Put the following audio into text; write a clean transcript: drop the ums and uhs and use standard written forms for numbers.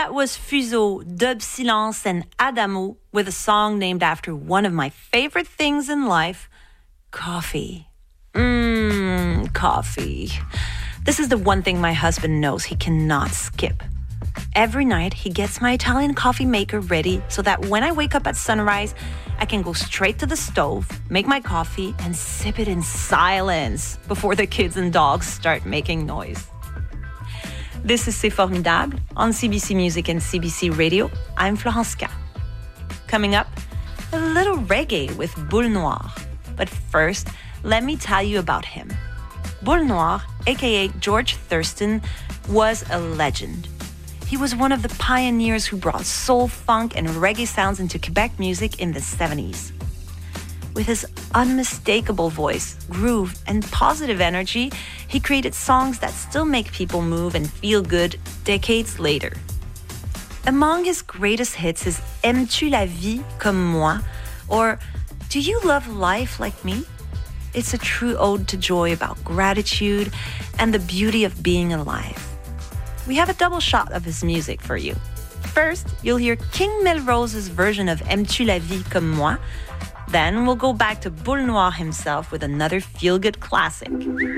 That was Fuseau, Dub Silence, and Adamo with a song named after one of my favorite things in life, coffee. Coffee. This is the one thing my husband knows he cannot skip. Every night, he gets my Italian coffee maker ready so that when I wake up at sunrise, I can go straight to the stove, make my coffee, and sip it in silence before the kids and dogs start making noise. This is C'est Formidable on CBC Music and CBC Radio. I'm Florence K. Coming up, a little reggae with Boule Noire. But first, let me tell you about him. Boule Noire, aka George Thurston, was a legend. He was one of the pioneers who brought soul, funk, and reggae sounds into Quebec music in the 70s. With his unmistakable voice, groove, and positive energy, he created songs that still make people move and feel good decades later. Among his greatest hits is Aimes-tu la vie comme moi? Or Do you love life like me? It's a true ode to joy about gratitude and the beauty of being alive. We have a double shot of his music for you. First, you'll hear King Melrose's version of Aimes-tu la vie comme moi? Then we'll go back to Boule Noire himself with another feel-good classic.